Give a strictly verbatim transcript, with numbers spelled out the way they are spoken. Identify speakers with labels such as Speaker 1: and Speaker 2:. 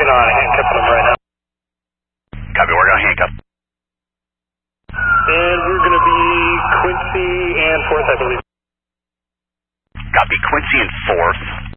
Speaker 1: working on handcuffing them right now.
Speaker 2: Copy, working on handcuff.
Speaker 1: And we're going to be Quincy and fourth, I believe.
Speaker 2: Copy, Quincy and fourth.